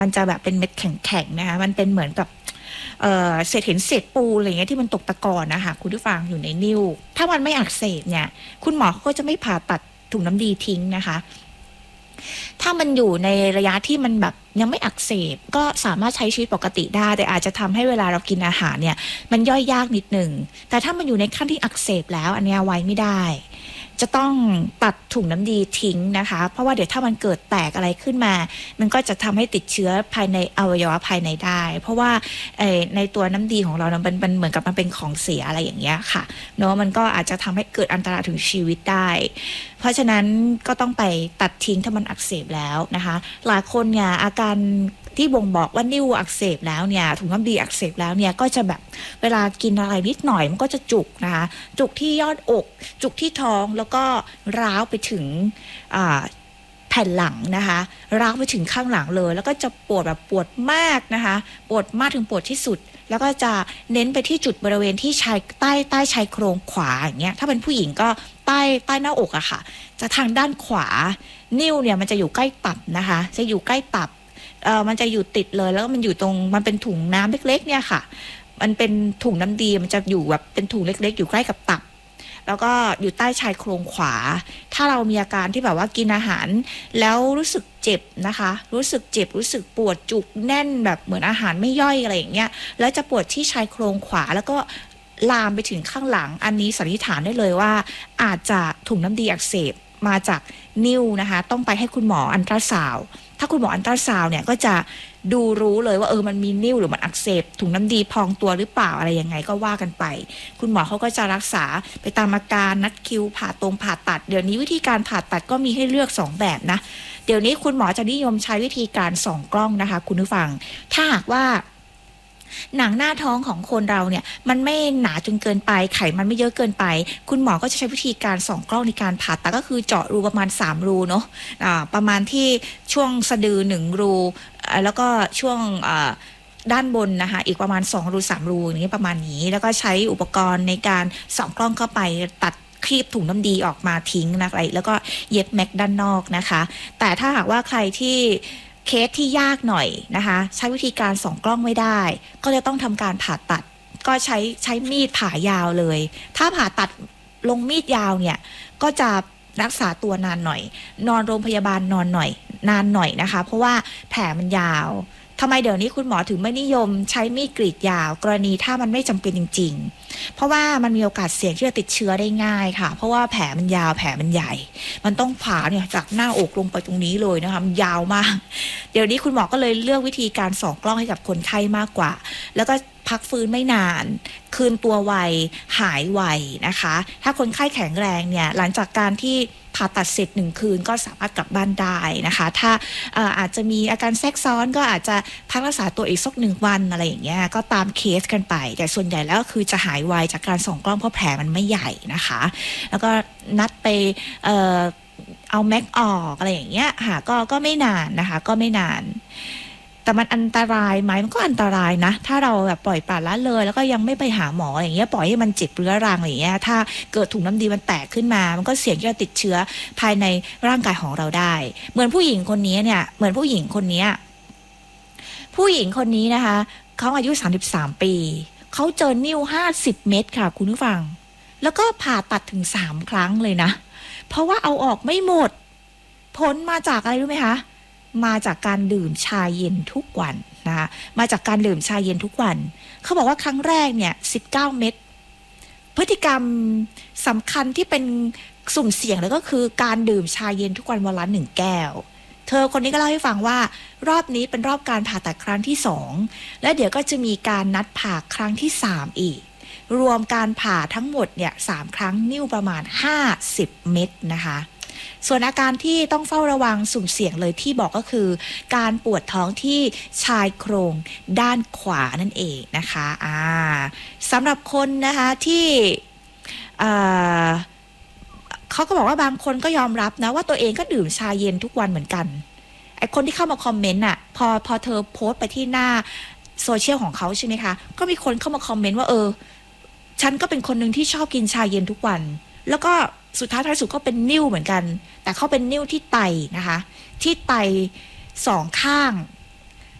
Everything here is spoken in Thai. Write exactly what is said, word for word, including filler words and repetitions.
มันจะแบบเป็นเม็ดแข็งๆนะคะมันเป็นเหมือนกับเอ่อเศษเห็นเศษปูอะไรเงี้ยที่มันตกตะกอนนะคะคุณผู้ฟังอยู่ในนิ้วถ้ามันไม่อักเสบเนี่ยคุณหมอก็จะไม่ผ่าตัดถุงน้ำดีทิ้งนะคะถ้ามันอยู่ในระยะที่มันแบบยังไม่อักเสบก็สามารถใช้ชีวิตปกติได้แต่อาจจะทำให้เวลาเรากินอาหารเนี่ยมันย่อยยากนิดหนึ่งแต่ถ้ามันอยู่ในขั้นที่อักเสบแล้วอันนี้ไว้ไม่ได้จะต้องตัดถุงน้ำดีทิ้งนะคะเพราะว่าเดี๋ยวถ้ามันเกิดแตกอะไรขึ้นมามันก็จะทำให้ติดเชื้อภายในอวัยวะภายในได้เพราะว่าในตัวน้ำดีของเรามันเป็นเหมือนกับมันเป็นของเสียอะไรอย่างเงี้ยค่ะเนาะมันก็อาจจะทำให้เกิดอันตรายถึงชีวิตได้เพราะฉะนั้นก็ต้องไปตัดทิ้งถ้ามันอักเสบแล้วนะคะหลายคนเนี่ยอาการที่บ่งบอกว่านิ่วอักเสบแล้วเนี่ยถุงน้ำดีอักเสบแล้วเนี่ยก็จะแบบเวลากินอะไรนิดหน่อยมันก็จะจุกนะคะจุกที่ยอดอกจุกที่ท้องแล้วก็ร้าวไปถึงแผ่นหลังนะคะร้าวไปถึงข้างหลังเลยแล้วก็จะปวดแบบปวดมากนะคะปวดมากถึงปวดที่สุดแล้วก็จะเน้นไปที่จุดบริเวณที่ชายใต้ใต้ชายโครงขวาอย่างเงี้ยถ้าเป็นผู้หญิงก็ใต้ใต้หน้าอกอะค่ะจะทางด้านขวานิ้วเนี่ยมันจะอยู่ใกล้ตับนะคะจะอยู่ใกล้ตับเอ่อมันจะอยู่ติดเลยแล้วมันอยู่ตรงมันเป็นถุงน้ำเล็กๆเนี่ยค่ะมันเป็นถุงน้ำดีมันจะอยู่แบบเป็นถุงเล็กๆอยู่ใกล้กับตับแล้วก็อยู่ใต้ชายโครงขวาถ้าเรามีอาการที่แบบว่ากินอาหารแล้วรู้สึกเจ็บนะคะรู้สึกเจ็บรู้สึกปวดจุกแน่นแบบเหมือนอาหารไม่ย่อยอะไรอย่างเงี้ยแล้วจะปวดที่ชายโครงขวาแล้วก็ลามไปถึงข้างหลังอันนี้สันนิษฐานได้เลยว่าอาจจะถุงน้ำดีอักเสบมาจากนิ้วนะคะต้องไปให้คุณหมออัลตราซาวด์ถ้าคุณหมออัลตราซาวด์เนี่ยก็จะดูรู้เลยว่าเออมันมีนิ่วหรือมันอักเสบถุงน้ำดีพองตัวหรือเปล่าอะไรยังไงก็ว่ากันไปคุณหมอเขาก็จะรักษาไปตามอาการนัดคิวผ่าตรงผ่าตัดเดี๋ยวนี้วิธีการผ่าตัดก็มีให้เลือกสองแบบนะเดี๋ยวนี้คุณหมอจะนิยมใช้วิธีการส่องกล้องนะคะคุณผู้ฟังถ้าหากว่าหนังหน้าท้องของคนเราเนี่ยมันไม่หนาจนเกินไปไขมันไม่เยอะเกินไปคุณหมอก็จะใช้วิธีการส่องกล้องในการผ่าตัดก็คือเจาะรูประมาณสามรูเนาะะประมาณที่ช่วงสะดือหนึ่งรูแล้วก็ช่วงด้านบนนะคะอีกประมาณสองรูสามรูอย่างนี้ประมาณนี้แล้วก็ใช้อุปกรณ์ในการส่องกล้องเข้าไปตัดคลีบถุงน้ำดีออกมาทิ้งนะคะแล้วก็เย็บแม็กด้านนอกนะคะแต่ถ้าหากว่าใครที่เคสที่ยากหน่อยนะคะใช้วิธีการส่องกล้องไม่ได้ก็จะต้องทำการผ่าตัดก็ใช้ใช้มีดผ่ายาวเลยถ้าผ่าตัดลงมีดยาวเนี่ยก็จะรักษาตัวนานหน่อยนอนโรงพยาบาลนอนหน่อยนานหน่อยนะคะเพราะว่าแผลมันยาวทำไมเดี๋ยวนี้คุณหมอถึงไม่นิยมใช้มีดกรีดยาวกรณีถ้ามันไม่จำเป็นจริงๆเพราะว่ามันมีโอกาสเสี่ยงที่จะติดเชื้อได้ง่ายค่ะเพราะว่าแผลมันยาวแผลมันใหญ่มันต้องผ่าเนี่ยจากหน้าอกลงไปตรงนี้เลยนะคะมันยาวมากเดี๋ยวนี้คุณหมอก็เลยเลือกวิธีการส่องกล้องให้กับคนไข้มากกว่าแล้วก็พักฟื้นไม่นานคืนตัวไวหายไวนะคะถ้าคนไข้แข็งแรงเนี่ยหลังจากการที่ผ่าตัดเสร็จหนึ่งคืนก็สามารถกลับบ้านได้นะคะถ้าอาจจะมีอาการแทรกซ้อนก็อาจจะพักรักษาตัวอีกสักหนึ่งวันอะไรอย่างเงี้ยก็ตามเคสกันไปแต่ส่วนใหญ่แล้วก็คือจะหายไวจากการส่องกล้องเพราะแผลมันไม่ใหญ่นะคะแล้วก็นัดไปเอ่อเอาแม็กออกอะไรอย่างเงี้ยค่ะก็ก็ไม่นานนะคะก็ไม่นานแต่มันอันตรายไหมมันก็อันตรายนะถ้าเราแบบปล่อยปละละเลยแล้วก็ยังไม่ไปหาหมออย่างเงี้ยปล่อยให้มันเจ็บเรื้อรังอย่างเงี้ยถ้าเกิดถุงน้ำดีมันแตกขึ้นมามันก็เสี่ยงที่จะติดเชื้อภายในร่างกายของเราได้เหมือนผู้หญิงคนนี้เนี่ยเหมือนผู้หญิงคนนี้ผู้หญิงคนนี้นะคะเขาอายุสามสิบสามปีเขาเจอนิ้วห้าสิบเม็ดค่ะคุณผู้ฟังแล้วก็ผ่าตัดถึงสามครั้งเลยนะเพราะว่าเอาออกไม่หมดผลมาจากอะไรรู้ไหมคะมาจากการดื่มชาเย็นทุกวันนะคะมาจากการดื่มชาเย็นทุกวันเขาบอกว่าครั้งแรกเนี่ยสิบเก้าเม็ดพฤติกรรมสำคัญที่เป็นสุ่มเสี่ยงแล้วก็คือการดื่มชาเย็นทุกวันวันละหนึ่งแก้วเธอคนนี้ก็เล่าให้ฟังว่ารอบนี้เป็นรอบการผ่าตัดครั้งที่สองและเดี๋ยวก็จะมีการนัดผ่าครั้งที่สามอีกรวมการผ่าทั้งหมดเนี่ยสามครั้งนิ้วประมาณห้าสิบเม็ดนะคะส่วนอาการที่ต้องเฝ้าระวังสุ่มเสี่ยงเลยที่บอกก็คือการปวดท้องที่ชายโครงด้านขวานั่นเองนะคะอ่าสำหรับคนนะคะที่เขาก็บอกว่าบางคนก็ยอมรับนะว่าตัวเองก็ดื่มชาเย็นทุกวันเหมือนกันไอ้คนที่เข้ามาคอมเมนต์อ่ะพอพอเธอโพสต์ไปที่หน้าโซเชียลของเขาใช่ไหมคะก็มีคนเข้ามาคอมเมนต์ว่าเออฉันก็เป็นคนหนึ่งที่ชอบกินชาเย็นทุกวันแล้วก็สุดท้ายท้ายสุดก็เป็นนิ่วเหมือนกันแต่เขาเป็นนิ่วที่ไตนะคะที่ไตสองข้าง